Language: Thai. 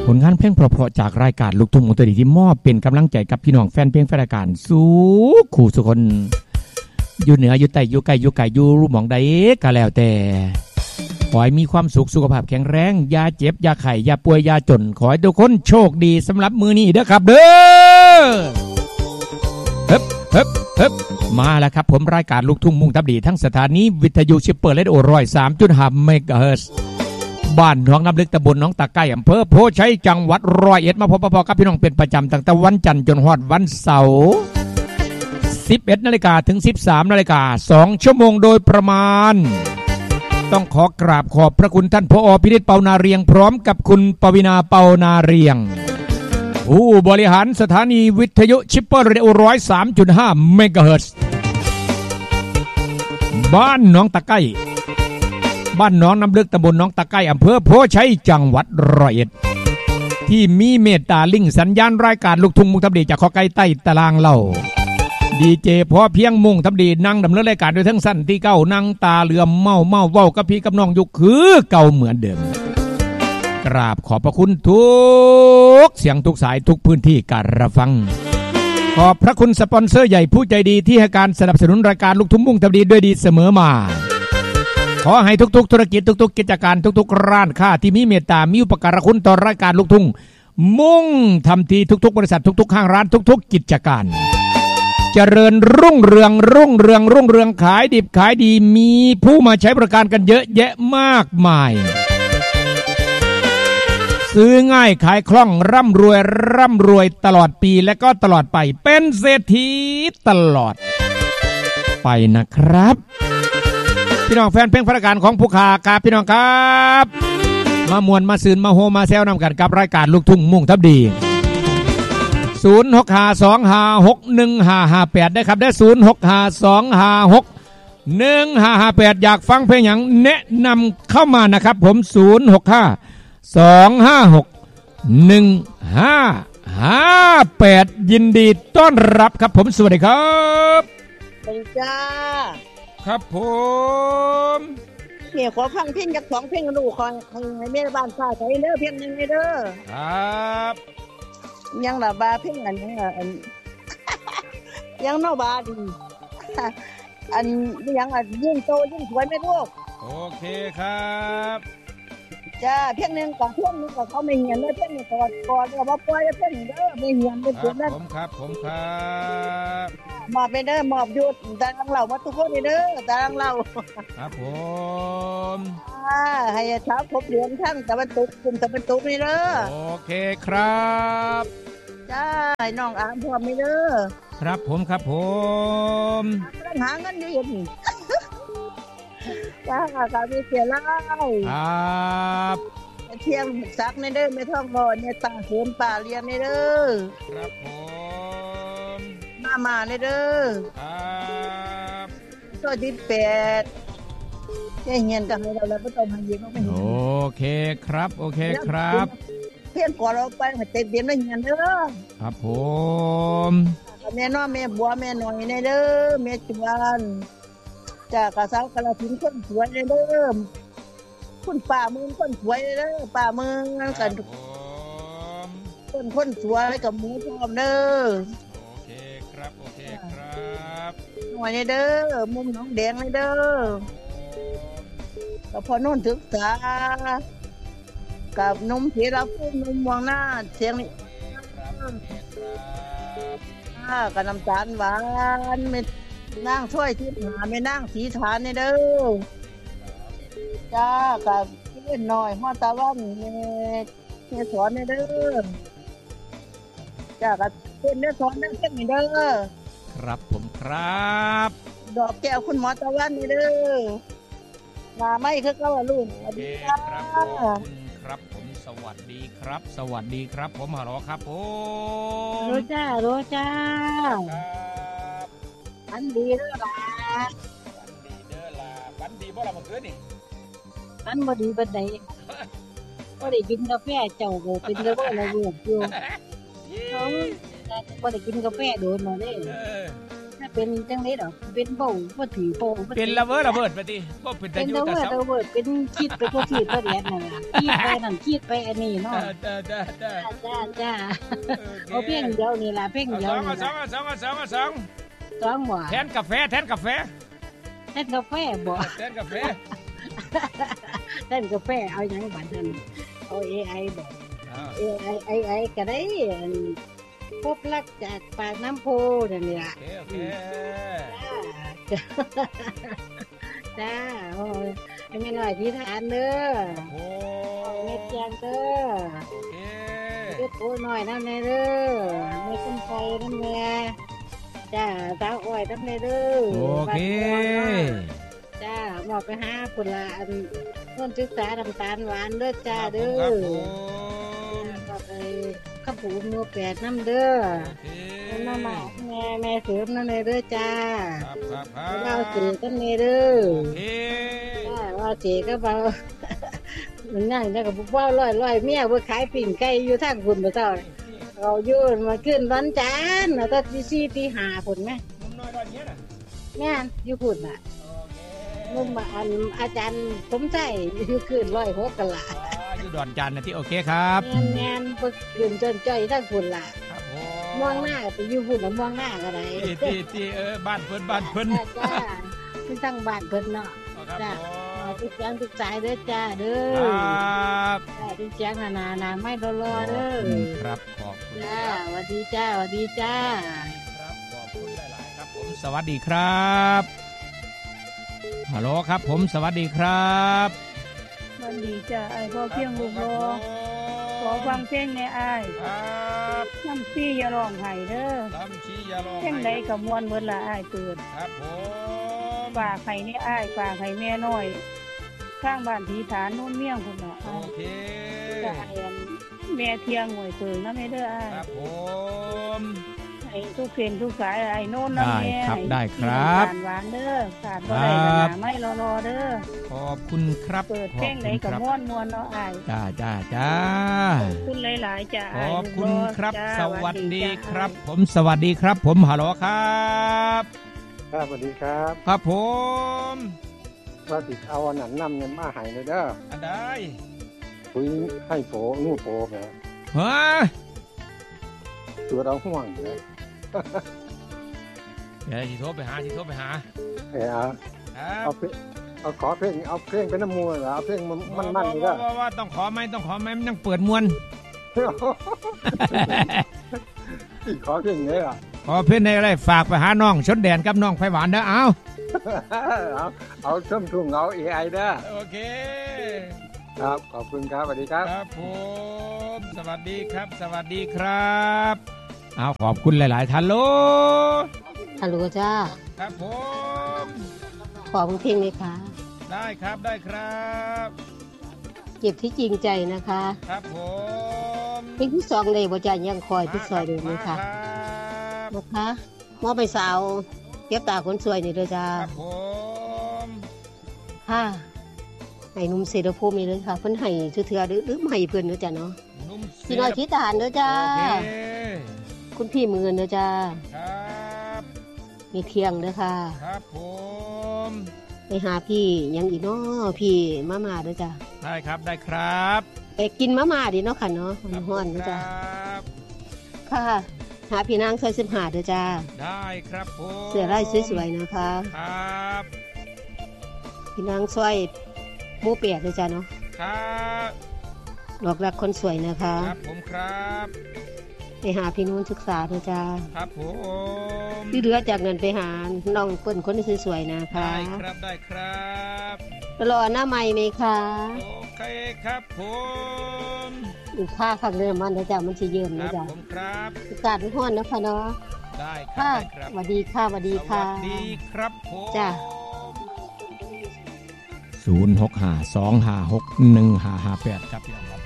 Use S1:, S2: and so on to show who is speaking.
S1: ผลงานเพลงเพราะๆจากรายการลูกทุ่งมุตติที่มอบเป็นกำลังใจกับพี่น้องแฟนเพลงแฟนรายการสู้ขู่สุคนอยู่เหนืออยู่ใต้อยู่ไกลอยู่ไกลอยู่รูหมองใดก็แล้วแต่ขอให้มีความสุขสุขภาพแข็งแรงอย่าเจ็บอย่าไข้อย่าป่วยอย่าจนขอให้ทุกคนโชคดีสำหรับมื้อนี้เด้อครับเด้อฮึบมาแล้วครับผมรายการลูกทุ่งมุ่งทับดีทั้งสถานีวิทยุชิปเปอร์เลดโอ103.5 เมกะเฮิรตซ์บ้านหนองน้ำลึกตำบลหนองตะไคร้อำเภอโพชัยจังหวัด101มาพบปะกับพี่น้องเป็นประจำตั้งแต่วันจันทร์จนฮอดวันเสาร์11 นาฬิกาถึง 13 นาฬิกา2 ชั่วโมงโดยประมาณต้องขอกราบขอบพระคุณท่านผอ.พินิจเปานาเรียงพร้อมกับคุณปวินาเปานาเรียงผู้บริหารสถานีวิทยุชิปเปอร์เรดิโอ103.5 เมกะเฮิรตซ์บ้านหนองตะไคร้บ้านหนองน้ำลึกตำบลหนองตะไคร้อำเภอโพชัยจังหวัด101ที่มีเมตตาลิงสัญญาณรายการลูกทุ่งมุ่งทับดีจากข้อไก่ใต้ตารางเล่าดีเจพอเพียงมุ่งทับดีนั่งดำเนินรายการโดยทั้งสั้นที่เก้านั่งตาเหลือมเมาเว้ากับพี่กับน้องอยู่คือเก่าเหมือนเดิมกราบขอบพระคุณทุกเสียงทุกสายทุกพื้นที่การรับฟังขอบพระคุณสปอนเซอร์ใหญ่ผู้ใจดีที่ให้การสนับสนุนรายการลูกทุ่งมุ่งทับดีด้วยดีเสมอมาขอให้ทุกๆธุรกิจทุกๆกิจการทุกๆร้านค้าที่มีเมตตามีอุปการะคุณต่อรายการลูกทุ่งมุ่งทำทีทุกๆบริษัททุกๆห้างร้านทุกๆกิจการเจริญรุ่งเรืองขายดิบขายดีมีผู้มาใช้บริการกันเยอะแยะมากมายซื้อง่ายขายคล่องร่ำรวยตลอดปีและก็ตลอดไปเป็นเศรษฐีตลอดไปนะครับพี่น้องแฟนเพลงพระการของผู้ขาครับพี่น้องครับมามวนมาซืนมาโฮมาแซวนำกันกับรายการลูกทุ่งมุ่งทับดี0652561558ได้ครับได้0652561558อยากฟังเพลงอย่างแนะนำเข้ามานะครับผม0652561558ยินดีต้อนรับครับผมสวัสดีครับ
S2: สวัสดีจ้า
S1: ครับผม
S2: เนี่ยขอฟังเพลงจาก2เพลงกันดูขอให้แม่บ้านฟ้าใสเด้อเพลงนึงให้เด้อ
S1: ครับ
S2: ยังล่ะบาเพลงอันนี้ยังเนาะบาดีอันยังยิ่งโตยิ่งสวยแม่ลูก
S1: โอเคครับ
S2: จ้าเพลงนึงกับเพลงนึงกับเขาไม่เหียนเด้อเพลงนึงก่อนก็บ่ปล่อยเพลงเด้อไม่เหียนเด้อเพิ่นนั่น
S1: ผมครับ
S2: มอบไปเด้อมอบอยู่ตารางเล่ามาทุกคนเด้อตารางเล่า
S1: ครับผม
S2: ให้ชาวพบเรียนทั้งตะวันตกกลุ่มตะวันตกนี่เด้อ
S1: โอเคครับ
S2: จ้าให้น้องอามพร้อมนี่เด้อ
S1: ครับผม
S2: หาเงินอยู่อย่างนี้จ้าก็มีเสียแล้ว
S1: ครับ
S2: เที่ยงซักในเด้อไม่ท่องบ่เนี่ยตาเสริมป่าเรียนในเด้อ
S1: ครับผม
S2: มาในเด้อ
S1: ครับ
S2: ตัวที่8เฮียนกันให้เราแล้วบ่ต้องมาเย็นบ่เห็น
S1: โอเคครับ
S2: เพี้ยนก่อนเราไปให้เต็มเดียนได้เฮียนเด้อ
S1: ครับผม
S2: แม่น้อแม่บัวแม่น้อยในเด้อแม่จวนจากกะสาวกะละสินคนสวยในเด้อคุณป้ามึงคนสวยเด้อป้ามึงกันคนสวยกับหมูพร้อมเด้อ
S1: โอเคครับ
S2: หน่อยในเด้อมุมหนองแดงในเด้อกับพ่อโน่นศึกษากับนมเทราฟูนมวังหน้าเสียงนี่กับน้ำตาลหวานไม่นั่งช่วยที่หาไม่นั่งสีฐานในเด้อจ้ากับเล่นหน่อยฮอดตาวันเนี่ยสอนในเด้อจ้ากับเล่นเนี่ยสอนนั่งเล่นในเด้อ
S1: ครับผมครับ
S2: ดอกแก้วคุณหมอตาวันในเด้อมาไม่คือก็ว่าลูก
S1: สวัสดีครับผมสวัสดีครับผมฮัลโหลครับผม
S2: โรจ้าอันดีเด้อล่ะ
S1: ฝันดีบ่ล่ะเมื่อคืนนี่
S2: อันบ่ดีบัดใดบ่ได้กินกาแฟเจ้าก็เป็นแล้วบ่ละเวียบอยู่บ่ได้กินกาแฟโดนมาเด้
S3: เป็นจังได๋ดอกเป็นโป่งบ่ถือโป่ง
S1: เป็นระเบิดไปติบ่เป็น
S3: เป็
S1: ตาน อยู่
S3: ระ
S1: ตา
S3: เบิด
S1: เสา
S3: ระเบิดเป็นคิดไปบ่คิดบ่แดดนั่นล่ะคิดไปนั่นคิดไปอันนี้เนาะ
S1: จ้า
S3: จ้าเอาเพียงเดียวนี่ล่ะเพียงเดียวนี่ล่ะสองบ่
S1: แทนกาแฟ
S3: แทนกาแฟบ่
S1: แทนกาแฟ
S3: แทนกาแฟเอาหยังบัดนั้นเอา AI บ่ AI ก็ได้พบรักจากปากน้ำโพนั่นนี่ล่ะ
S1: โอเค
S3: จ้าโอ้ยให้แม่น้อยที่ฐานเด้อ
S1: โอ้
S3: แม่แจงเด้อ
S1: โอเค
S3: เด็กโอ้น้อยนั่นแน่เด้อแม่คุ้มใจนั่นแม่จ้าสาวอ้อยนั่นแน่เด้อ
S1: โอเค
S3: จ้าหมอบไปหาคนละอันต้นศึกษาน้ำตาลหวานเด้อจ้าเด้อ
S1: ครับผม
S3: ก็ไปข้าวผูมือแปดน้ำเด้อ
S1: โอเค
S3: น้ำมาแม่เสริมนั่นเลยเด้อจ้า
S1: ครับ
S3: เราเสียกันเลยเด้อ
S1: โอเค
S3: ว่าเสียก็เบามันนั่งแล้วก็บอกว่าร้อยเมียว่าขายปิ่งไก่อยู่ทางคุณบ่เจ้าเราอยู่มาขึ้นวันจันทร์แล้วก็ตี 4 ตี 5พุ่นแม่
S1: มุมน้อยรอดเนี้ยน่ะ
S3: แม่นอยู่พุ่นน่ะ
S1: โอเค
S3: ลุงมาอันอาจารย์สมใจอยู่ขึ้น106กันละ
S1: อยู่ดอนจันทร์นะที่โอเคครับ
S3: แม่นบ่ขึ้นจนจ้อยทางพุ่นล่ะ
S1: ครับผม
S3: มองหน้าไปอยู่พุ่นแล้วมองหน้าก็ได้
S1: ที่บ้านเพิ่น
S3: จ้าที่ตั้งบ้านเพิ่นเนาะ
S1: ครับ
S3: จ้า
S1: ผม
S3: ทุกอย่างทุกสายเด้อจ้าเด้อ
S1: ครับ
S3: จ้าทุกอย่างนาไม่รอเด้อ
S1: ครับขอบคุณ
S3: จ้าสวัสดีจ้าสวัสดีจ้า
S1: ครับขอบคุณหลายๆครับผมสวัสดีครับฮัลโหลครับผมสวัสดีครับ
S4: วันดีจ้ะไอ้พ่อเพียงลูกรอขอฟังเพลงในอ้าย
S1: ครับ
S4: น้ำซี่อย่าร้องไห้เด้อ
S1: ลำชี้ยาลอง
S4: เพลงใดก็ม่วนเบิดละอ้ายเกิด
S1: ครับผม
S4: ฝากให้ในอ้ายฝากให้แม่น้อยข้างบ้านผีฐานโน่นเมี่ยงพุ่นน่ะ
S1: โอ
S4: อ้าย
S1: เค
S4: จะให้แม่เที่ยงหน่วยเปิงนะแม่เด้ออ้าย
S1: ครับผม
S4: ให้ทุกเส้นทุกสายไอ้โน่นนะแม่
S1: ได้ครับ
S4: ให้หวานเด้อขาดบ่ได้ก็หาไม่รอเด้อ
S1: ขอบคุณครับ
S4: เปิดเพลงใดก็ม่วนเนาะอ้าย
S1: จ้า
S4: ขอบคุณหลายๆจ้ะ
S1: ข
S4: อ้าย
S1: อบคุณครับ
S4: จ้า
S1: สวัสดี
S4: จ้า
S1: ครับ ผมสวัสดีครับ ผมฮัลโหลครับ
S5: ครับสวัสดีครับ
S1: ครับผม
S5: ว่าติดเอาอันนั้นนำเงินมาใหายเลยเด้อ
S1: อันใด
S5: คุยให้โผงูโผนะ
S1: ฮะ
S5: ตัวเราห่วงนะ
S1: เดี๋ยวสิโทรไปหา
S5: เอา
S1: ครับ
S5: เอาขอเพลงเอาเพลงเป็นน้ำมูลเหรอเอาเพลงมันนี่เด้อ
S1: ว่าต้องขอไหมมันยังเปิดมวน
S5: ขอเพลงนี้อ่ะ
S1: ขอเพื่อนในอะไรฝากไปหาน้องชนแดนกับน้องไผ่หวานเด้อเอา
S5: เอาส้มทุ่งเอาAI เด้อ
S1: โอเค
S5: ครับขอบคุณครับสวัสดีครับ
S1: ครับผมสวัสดีครับ สวัสดีครับเอาขอบคุณหลายๆท่านโล
S3: ฮัลโหลจ้า
S1: ครับผม
S3: ขอเพลงเลยค่ะ
S1: ได้ครับ
S3: เก็บที่จริงใจนะคะ
S1: ครับผม
S3: เพลงที่2เลยบ่จ้ายังคอยที่ซอยเดิมเลยค่ะ
S1: รับ
S3: นะคะมอบไปสาวเก็บตาคนสวยนี่เด้อจ้า
S1: ครับผม
S3: ค่ะให้หนุ่มเศรษฐภูมินี่เลยค่ะเพิ่นให้เทื่อๆหรือให้เพิ่นเด้อจ้าเนาะ
S1: นุ่ม
S3: พี่น้อยที่ทหารเด้อจ้า
S1: โอเค
S3: คุณพี่มือเด้อจ้า
S1: ครับ
S3: มีเที่ยงเด้อค่ะ
S1: ครับผม
S3: ไปหาพี่ยังอีกเนาะพี่มาเด้อจ้า
S1: ได้ครับ
S3: ไปกินมาดิเนาะค่ะเนาะฮ้อนๆเด้อจ้า
S1: ครับ
S3: ค่ะหาพี่นางซอย15เด้อจ้า
S1: ได้ครับผม
S3: เสื้อลายสวยๆนะคะ
S1: ครับ
S3: พี่นางซอยหมู่8เด้อจ้าเนาะ
S1: ครับ
S3: ดอกรักคนสวยนะคะ
S1: ครับผมครับ
S3: ไปหาพี่นุ่นศึกษาเด้อจ้า
S1: ครับผม
S3: ที่เหลือจากเงินไปหาน้องเปิ้นคนที่สวยๆนะคะ
S1: ได้ครับ
S3: รอหน้าใหม่ไหมคะ
S1: โอเคครับผม
S3: อีกค่าข้างเรือมันเด้อจ้ามันสิเยิน
S1: ค
S3: เด้
S1: รั
S3: อบ จ้า
S1: ผมครับ
S3: อากาศไม่ร้อนนะคะเนาะ
S1: ได้ครั
S3: ค่ะ
S1: บได้ครับ
S3: สวัสดีค่ะสวัสดีค่ะ
S1: สวัสดีครับผม
S3: จ้ะ
S1: 06525615558ครับพี่น้องครับ